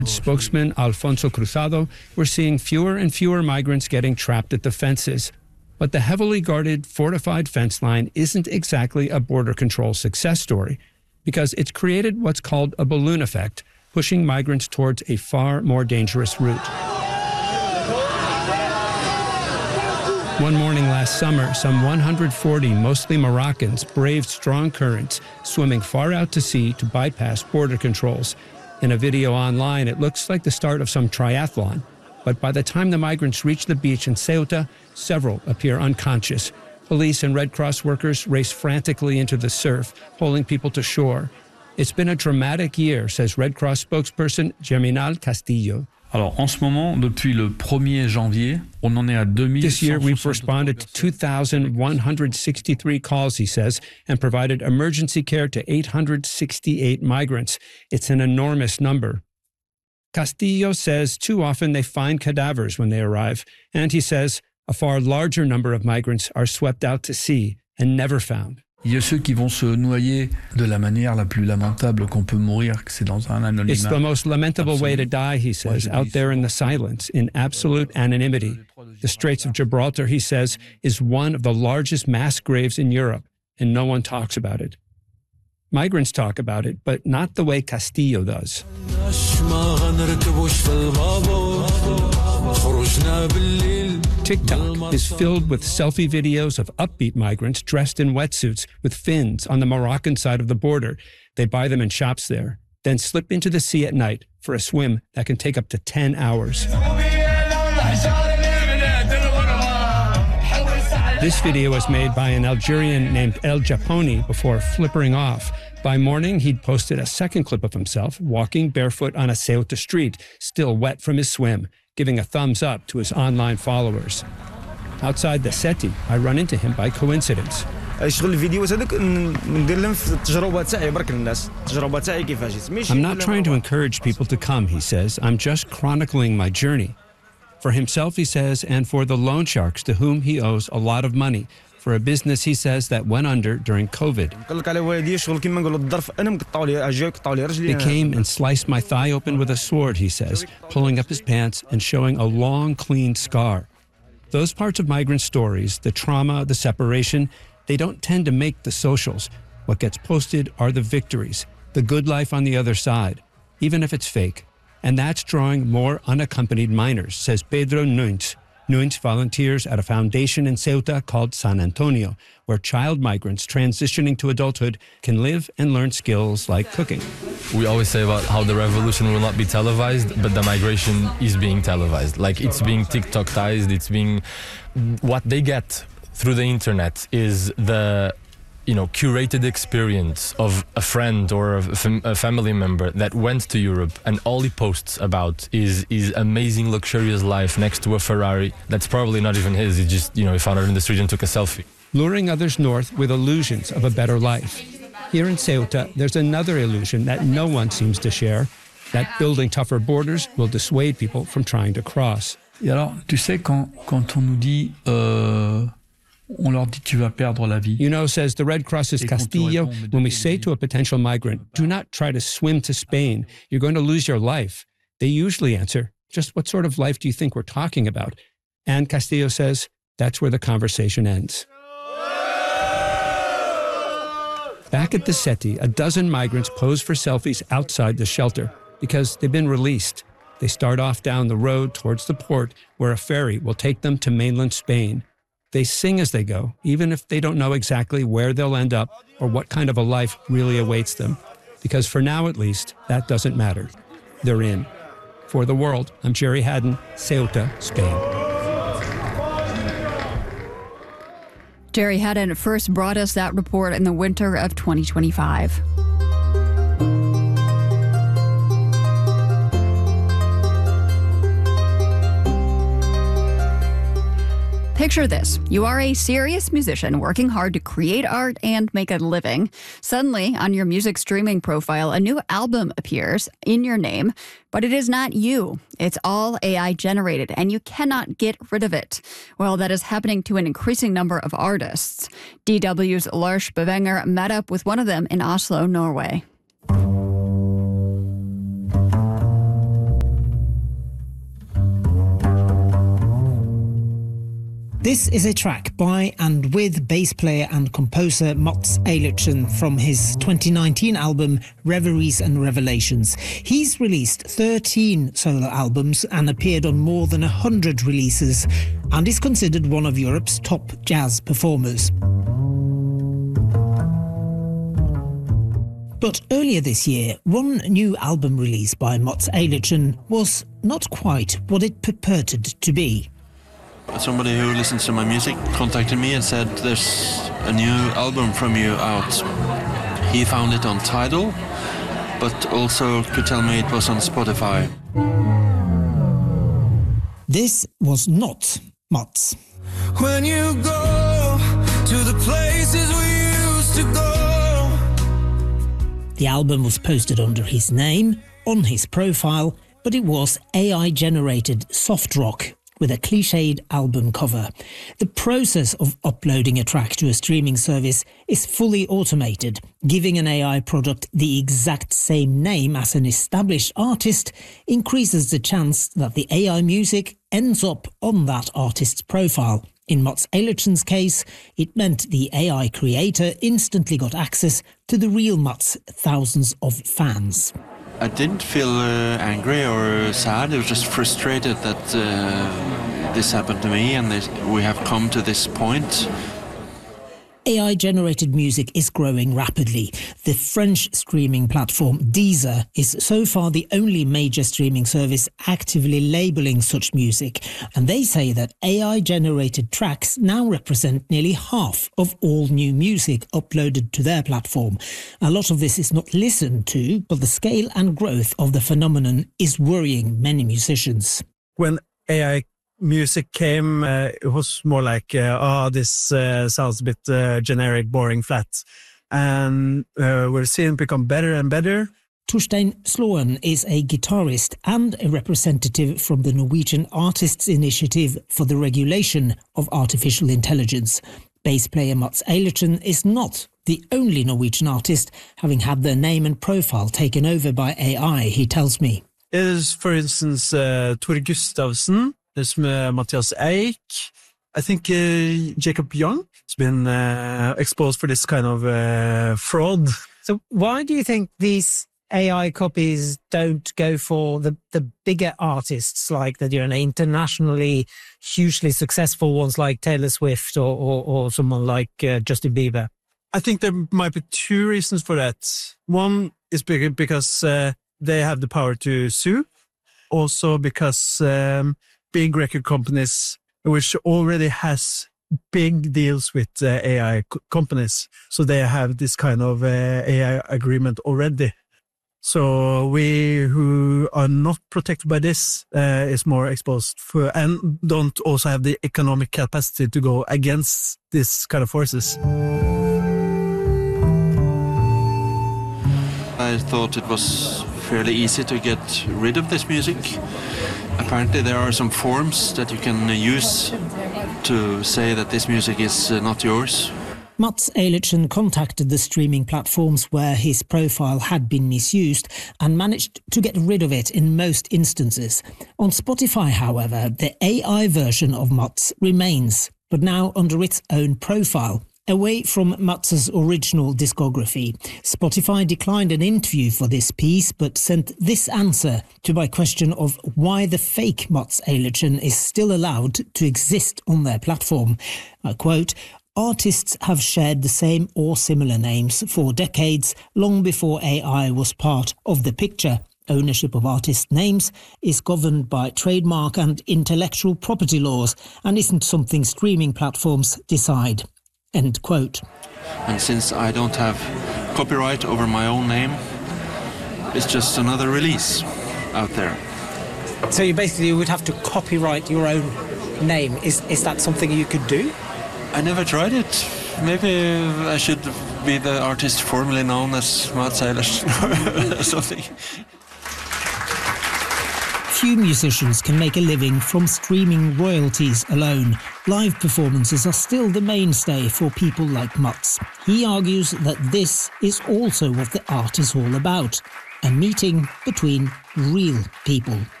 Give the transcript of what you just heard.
Spokesman Alfonso Cruzado, we're seeing fewer and fewer migrants getting trapped at the fences. But the heavily guarded, fortified fence line isn't exactly a border control success story, because it's created what's called a balloon effect, pushing migrants towards a far more dangerous route. One morning last summer, some 140, mostly Moroccans, braved strong currents, swimming far out to sea to bypass border controls. In a video online, it looks like the start of some triathlon. But by the time the migrants reach the beach in Ceuta, several appear unconscious. Police and Red Cross workers race frantically into the surf, pulling people to shore. It's been a dramatic year, says Red Cross spokesperson Germinal Castillo. Alors, en ce moment, depuis le 1er janvier, on en est à 2163. This year, we've responded to 2,163 calls, he says, and provided emergency care to 868 migrants. It's an enormous number. Castillo says too often they find cadavers when they arrive, and he says a far larger number of migrants are swept out to sea and never found. Il y a ceux qui vont se noyer de la manière la plus lamentable qu'on peut mourir, que c'est dans un anonymat. It's the most lamentable way to die, he says, out there in the silence, in absolute anonymity. The Straits of Gibraltar, he says, is one of the largest mass graves in Europe, and no one talks about it. Migrants talk about it, but not the way Castillo does. TikTok is filled with selfie videos of upbeat migrants dressed in wetsuits with fins on the Moroccan side of the border. They buy them in shops there, then slip into the sea at night for a swim that can take up to 10 hours. This video was made by an Algerian named El Japoni before flippering off. By morning, he'd posted a second clip of himself walking barefoot on a Ceuta street, still wet from his swim, giving a thumbs up to his online followers. Outside the Seti, I run into him by coincidence. I'm not trying to encourage people to come, he says. I'm just chronicling my journey. For himself, he says, and for the loan sharks to whom he owes a lot of money, for a business, he says, that went under during COVID. They came and sliced my thigh open with a sword, he says, pulling up his pants and showing a long, clean scar. Those parts of migrant stories, the trauma, the separation, they don't tend to make the socials. What gets posted are the victories, the good life on the other side, even if it's fake. And that's drawing more unaccompanied minors, says Pedro Nunes. Nunes volunteers at a foundation in Ceuta called San Antonio, where child migrants transitioning to adulthood can live and learn skills like cooking. We always say about how the revolution will not be televised, but the migration is being televised. Like, it's being TikTokized, it's being... What they get through the internet is the curated experience of a friend or a family member that went to Europe, and all he posts about is amazing, luxurious life next to a Ferrari that's probably not even his. He just, he found it in the street and took a selfie. Luring others north with illusions of a better life. Here in Ceuta, there's another illusion that no one seems to share, that building tougher borders will dissuade people from trying to cross. Et alors, tu sais, quand on nous dit... on leur dit tu vas perdre la vie. Says the Red Cross's Castillo, when we say to a potential migrant, do not try to swim to Spain, you're going to lose your life, they usually answer, just what sort of life do you think we're talking about? And Castillo says, that's where the conversation ends. Back at the Seti, a dozen migrants pose for selfies outside the shelter because they've been released. They start off down the road towards the port where a ferry will take them to mainland Spain. They sing as they go, even if they don't know exactly where they'll end up or what kind of a life really awaits them. Because for now, at least, that doesn't matter. They're in. For The World, I'm Jerry Haddon, Ceuta, Spain. Jerry Haddon first brought us that report in the winter of 2025. Picture this. You are a serious musician working hard to create art and make a living. Suddenly, on your music streaming profile, a new album appears in your name, but it is not you. It's all AI generated, and you cannot get rid of it. Well, that is happening to an increasing number of artists. DW's Lars Bevenger met up with one of them in Oslo, Norway. This is a track by and with bass player and composer Mats Eilertsen from his 2019 album Reveries and Revelations. He's released 13 solo albums and appeared on more than 100 releases, and is considered one of Europe's top jazz performers. But earlier this year, one new album release by Mats Eilertsen was not quite what it purported to be. Somebody who listens to my music contacted me and said there's a new album from you out. He found it on Tidal, but also could tell me it was on Spotify. This was not Mats. When you go to the places we used to go. The album was posted under his name, on his profile, but it was AI-generated soft rock with a cliched album cover. The process of uploading a track to a streaming service is fully automated. Giving an AI product the exact same name as an established artist increases the chance that the AI music ends up on that artist's profile. In Mats Eilertsen's case, it meant the AI creator instantly got access to the real Mats' thousands of fans. I didn't feel angry or sad. I was just frustrated that this happened to me and we have come to this point. AI-generated music is growing rapidly. The French streaming platform Deezer is so far the only major streaming service actively labelling such music, and they say that AI-generated tracks now represent nearly half of all new music uploaded to their platform. A lot of this is not listened to, but the scale and growth of the phenomenon is worrying many musicians. When AI music came, it was more like, this sounds a bit generic, boring, flat. And we're seeing it become better and better. Torstein Sloen is a guitarist and a representative from the Norwegian Artists Initiative for the Regulation of Artificial Intelligence. Bass player Mats Eilertsen is not the only Norwegian artist having had their name and profile taken over by AI, he tells me. It is, for instance, Tor Gustavsen. There's Matthias Eik. I think Jacob Young has been exposed for this kind of fraud. So why do you think these AI copies don't go for the bigger artists, like the internationally hugely successful ones like Taylor Swift or someone like Justin Bieber? I think there might be two reasons for that. One is because they have the power to sue. Also because big record companies, which already has big deals with AI companies. So they have this kind of AI agreement already. So we who are not protected by this is more exposed for, and don't also have the economic capacity to go against this kind of forces. I thought it was fairly easy to get rid of this music. Apparently there are some forms that you can use to say that this music is not yours. Mats Eilertsen contacted the streaming platforms where his profile had been misused and managed to get rid of it in most instances. On Spotify, however, the AI version of Mats remains, but now under its own profile, away from Mats' original discography. Spotify declined an interview for this piece, but sent this answer to my question of why the fake Mats Eilertsen is still allowed to exist on their platform. I quote, "Artists have shared the same or similar names for decades, long before AI was part of the picture. Ownership of artist names is governed by trademark and intellectual property laws and isn't something streaming platforms decide." End quote. And since I don't have copyright over my own name, it's just another release out there. So you basically would have to copyright your own name. Is that something you could do? I never tried it. Maybe I should be the artist formerly known as Mats Eilertsen or something. Few musicians can make a living from streaming royalties alone. Live performances are still the mainstay for people like Mats. He argues that this is also what the art is all about, a meeting between real people.